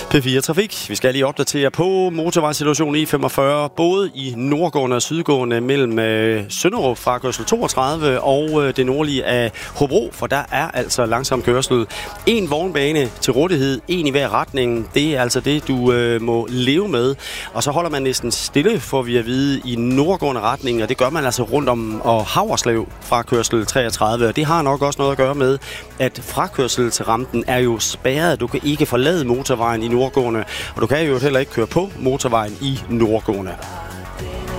P4 Trafik. Vi skal lige opdatere på motorvejssituationen E45, både i nordgående og sydgående mellem Sønderup fra 32 og det nordlige af Hobro, for der er altså langsom kørsel. En vognbane til rådighed, en i hver retning. Det er altså det, du må leve med. Og så holder man næsten stille, får vi at vide, i nordgående retning, og det gør man altså rundt om Haverslev fra kørsel 33. Og det har nok også noget at gøre med, at frakørsel til rampen er jo spærret. Du kan ikke forlade motorvejen i nordgående, og du kan jo heller ikke køre på motorvejen i nordgående.